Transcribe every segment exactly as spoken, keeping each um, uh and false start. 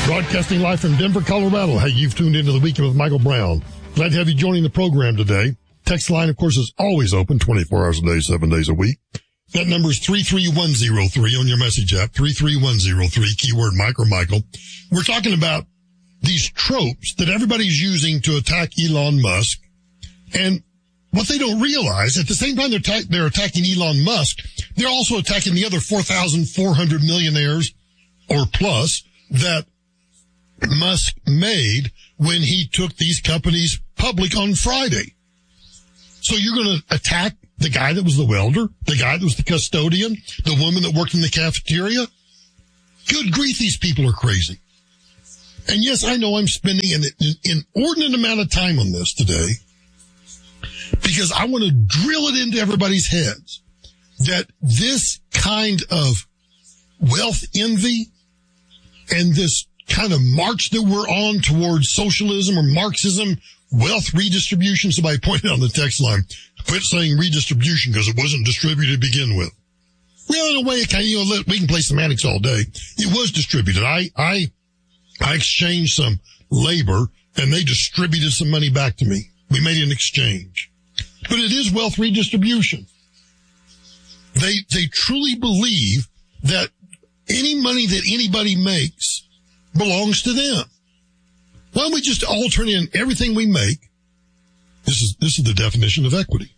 Broadcasting live from Denver, Colorado. Hey, you've tuned into the Weekend with Michael Brown. Glad to have you joining the program today. Text line, of course, is always open twenty-four hours a day, seven days a week. That number is three three one zero three on your message app, three three one zero three, keyword Mike or Michael. We're talking about these tropes that everybody's using to attack Elon Musk. And what they don't realize, at the same time they're, ta- they're attacking Elon Musk, they're also attacking the other four thousand four hundred millionaires or plus that Musk made when he took these companies public on Friday. So you're going to attack the guy that was the welder, the guy that was the custodian, the woman that worked in the cafeteria? Good grief, these people are crazy. And yes, I know I'm spending an, an inordinate amount of time on this today because I want to drill it into everybody's heads that this kind of wealth envy and this kind of march that we're on towards socialism or Marxism, wealth redistribution. Somebody pointed out on the text line, quit saying redistribution because it wasn't distributed to begin with. Well, in a way, it kind of, you know, we can play semantics all day. It was distributed. I, I, I exchanged some labor and they distributed some money back to me. We made an exchange. But it is wealth redistribution. They, they truly believe that any money that anybody makes belongs to them. Why don't we just all turn in everything we make? This is, this is the definition of equity.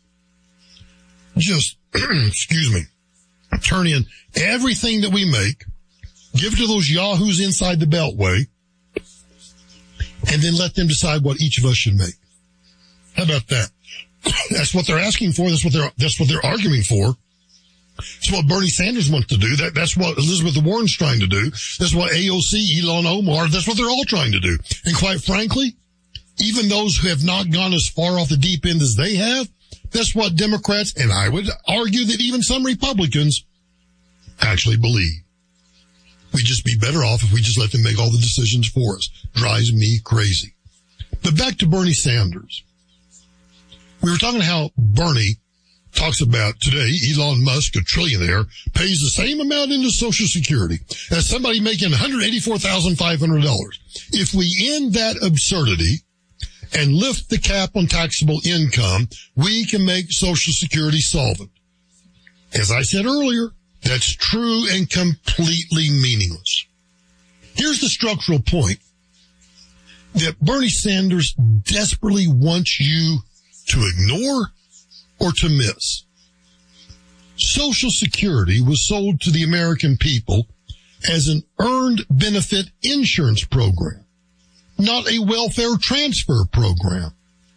Just, excuse me, turn in everything that we make, give it to those yahoos inside the Beltway, and then let them decide what each of us should make. How about that? That's what they're asking for. That's what they're, that's what they're arguing for. That's what Bernie Sanders wants to do. That, that's what Elizabeth Warren's trying to do. That's what A O C, Elon Omar, that's what they're all trying to do. And quite frankly, even those who have not gone as far off the deep end as they have, that's what Democrats, and I would argue that even some Republicans, actually believe. We'd just be better off if we just let them make all the decisions for us. Drives me crazy. But back to Bernie Sanders. We were talking how Bernie talks about today, Elon Musk, a trillionaire, pays the same amount into Social Security as somebody making one hundred eighty-four thousand five hundred dollars. If we end that absurdity and lift the cap on taxable income, we can make Social Security solvent. As I said earlier, that's true and completely meaningless. Here's the structural point that Bernie Sanders desperately wants you to ignore or to miss. Social Security was sold to the American people as an earned benefit insurance program, not a welfare transfer program.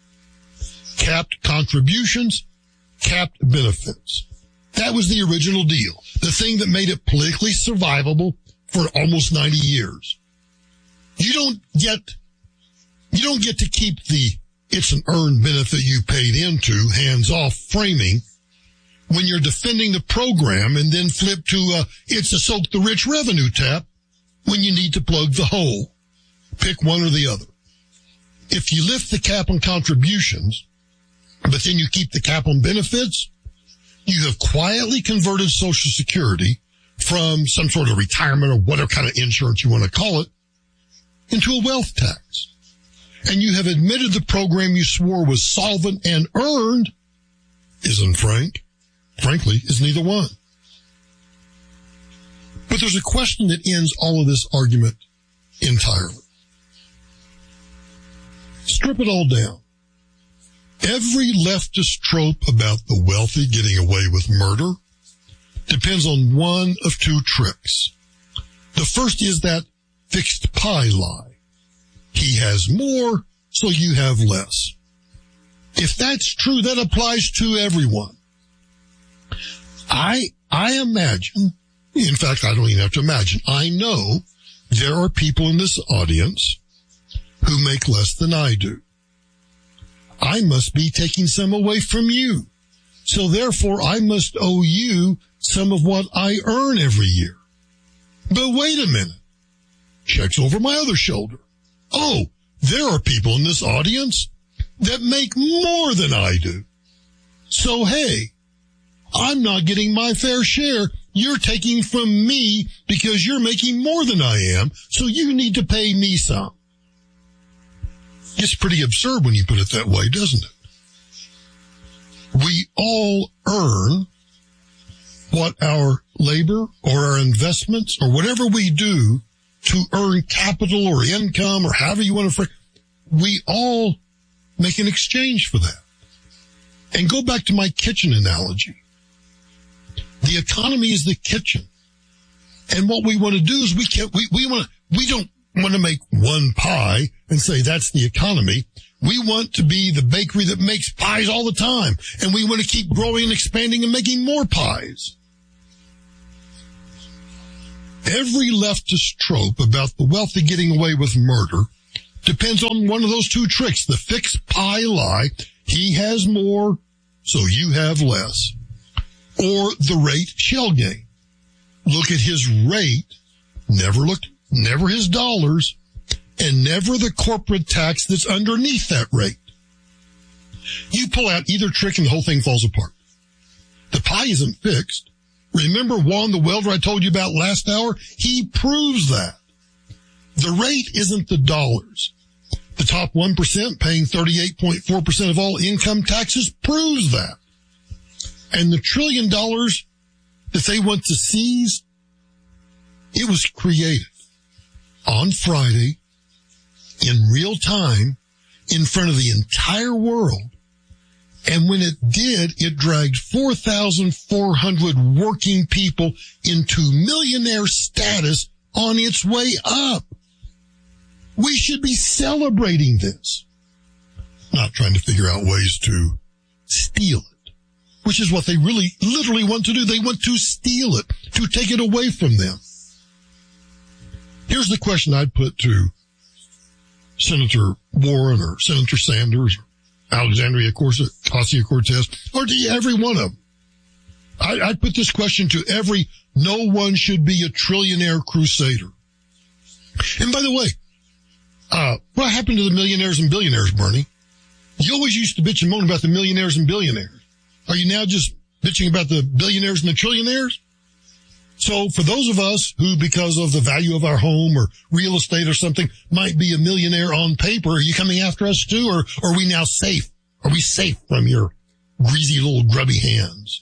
Capped contributions, capped benefits. That was the original deal. The thing that made it politically survivable for almost ninety years. You don't get, you don't get to keep the it's an earned benefit you paid into, hands-off framing, when you're defending the program and then flip to uh, it's a soak the rich revenue tap when you need to plug the hole. Pick one or the other. If you lift the cap on contributions, but then you keep the cap on benefits, you have quietly converted Social Security from some sort of retirement or whatever kind of insurance you want to call it into a wealth tax. And you have admitted the program you swore was solvent and earned isn't frank. Frankly, is neither one. But there's a question that ends all of this argument entirely. Strip it all down. Every leftist trope about the wealthy getting away with murder depends on one of two tricks. The first is that fixed pie lie. He has more, so you have less. If that's true, that applies to everyone. I, I imagine, in fact, I don't even have to imagine, I know there are people in this audience who make less than I do. I must be taking some away from you. So therefore, I must owe you some of what I earn every year. But wait a minute. Checks over my other shoulder. Oh, there are people in this audience that make more than I do. So, hey, I'm not getting my fair share. you're taking from me because you're making more than I am, so you need to pay me some. It's pretty absurd when you put it that way, doesn't it? We all earn what our labor or our investments or whatever we do to earn capital or income or however you want to phrase, we all make an exchange for that. And go back to my kitchen analogy. The economy is the kitchen. And what we want to do is we can't, we, we want to, we don't want to make one pie and say that's the economy. We want to be the bakery that makes pies all the time. And we want to keep growing and expanding and making more pies. Every leftist trope about the wealthy getting away with murder depends on one of those two tricks. The fixed pie lie. He has more, so you have less. Or the rate shell game. Look at his rate. Never look, never his dollars. And never the corporate tax that's underneath that rate. You pull out either trick and the whole thing falls apart. The pie isn't fixed. Remember Juan the welder I told you about last hour? He proves that. The rate isn't the dollars. The top one percent paying thirty-eight point four percent of all income taxes proves that. And the trillion dollars that they want to seize, it was created on Friday in real time in front of the entire world. And when it did, it dragged four thousand four hundred working people into millionaire status on its way up. We should be celebrating this, not trying to figure out ways to steal it, which is what they really literally want to do. They want to steal it, to take it away from them. Here's the question I'd put to Senator Warren or Senator Sanders or Alexandria Ocasio-Cortez, or to every one of them. I, I put this question to every, no one should be a trillionaire crusader. And by the way, uh, what happened to the millionaires and billionaires, Bernie? You always used to bitch and moan about the millionaires and billionaires. Are you now just bitching about the billionaires and the trillionaires? So for those of us who, because of the value of our home or real estate or something, might be a millionaire on paper, are you coming after us too? Or, or are we now safe? Are we safe from your greasy little grubby hands?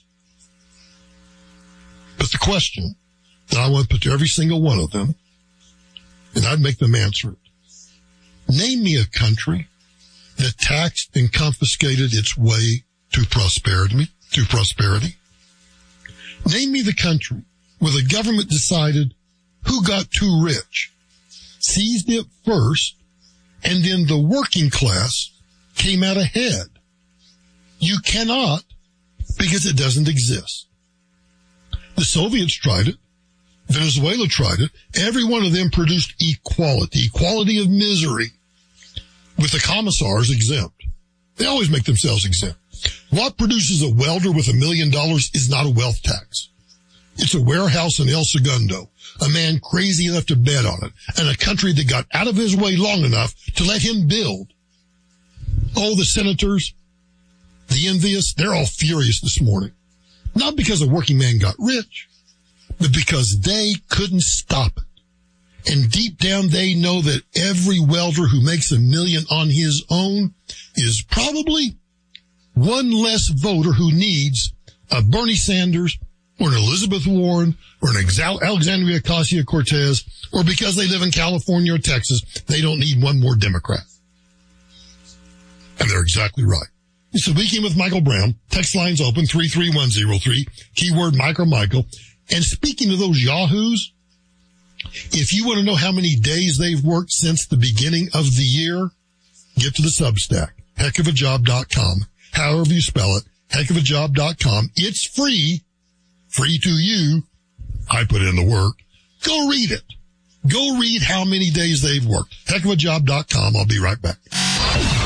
But the question that I want to put to every single one of them, and I'd make them answer it. Name me a country that taxed and confiscated its way to prosperity, to prosperity. Name me the country where the government decided who got too rich, seized it first, and then the working class came out ahead. You cannot, because it doesn't exist. The Soviets tried it. Venezuela tried it. Every one of them produced equality, equality of misery, with the commissars exempt. They always make themselves exempt. What produces a welder with a million dollars is not a wealth tax. It's a warehouse in El Segundo, a man crazy enough to bet on it, and a country that got out of his way long enough to let him build. Oh, the senators, the envious, they're all furious this morning. Not because a working man got rich, but because they couldn't stop it. And deep down they know that every welder who makes a million on his own is probably one less voter who needs a Bernie Sanders or an Elizabeth Warren, or an Alexandria Ocasio-Cortez, or because they live in California or Texas, they don't need one more Democrat. And they're exactly right. It's the Weekend with Michael Brown. Text lines open, three three one zero three, keyword Micro Michael. And speaking of those yahoos, if you want to know how many days they've worked since the beginning of the year, get to the Substack, heck of a job dot com. However you spell it, heck of a job dot com. It's free. Free to you. I put in the work. Go read it. Go read how many days they've worked. heck of a job dot com. I'll be right back.